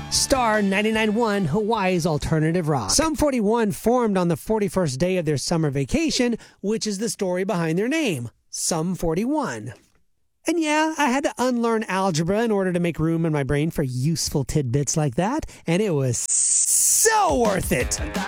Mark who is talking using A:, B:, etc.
A: Star 99.1, Hawaii's alternative rock. Sum 41 formed on the 41st day of their summer vacation, which is the story behind their name, Sum 41. And yeah, I had to unlearn algebra in order to make room in my brain for useful tidbits like that, and it was so worth it.